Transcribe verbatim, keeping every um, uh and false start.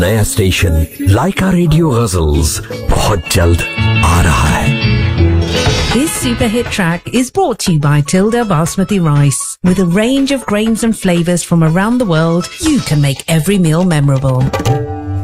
नया स्टेशन लाइका रेडियो गजल्स बहुत जल्द आ रहा है. This super hit track is brought to you by Tilda Basmati Rice. With a range of grains and flavors from around the world, you can make every meal memorable.